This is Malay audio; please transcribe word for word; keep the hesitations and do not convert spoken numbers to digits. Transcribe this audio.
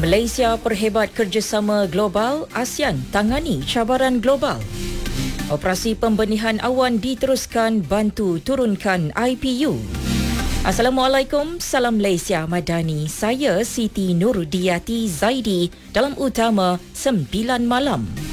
Malaysia perhebat kerjasama global, ASEAN tangani cabaran global. Operasi pembenihan awan diteruskan bantu turunkan I P U. Assalamualaikum, salam Malaysia Madani. Saya Siti Nurdiati Zaidi dalam Utama sembilan malam.